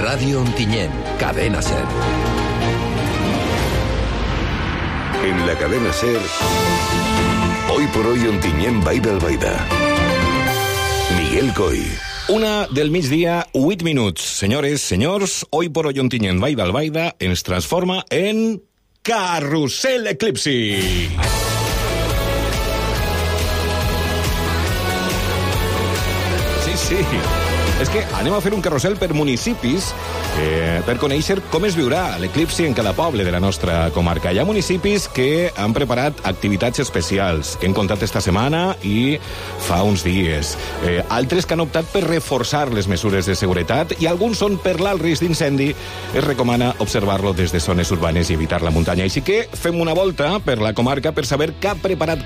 Radio Ontinyent, Cadena Ser. En la Cadena Ser, hoy por hoy Ontinyent Baida Albaida. Miguel Coy. 1 del migdia, 8 minuts. Senyores, senyors, hoy por hoy Ontinyent Baida Albaida ens transforma en Carrusel Eclipsi. Sí. És que anem a fer un carrusel per municipis per conèixer com es viurà l'eclipsi en cada poble de la nostra comarca. Hi ha municipis que han preparat activitats especials que hem contat esta setmana i fa uns dies. Altres que han optat per reforçar les mesures de seguretat i alguns són per l'alt risc d'incendi. Es recomana observar-lo des de zones urbanes i evitar la muntanya. Així que fem una volta per la comarca per saber què ha preparat